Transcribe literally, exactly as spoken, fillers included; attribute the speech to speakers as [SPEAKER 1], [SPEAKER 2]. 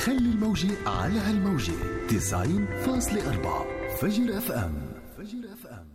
[SPEAKER 1] خلي الموجة على هالموجة تسعين فاصلة أربعة فجر اف ام. فجر اف ام.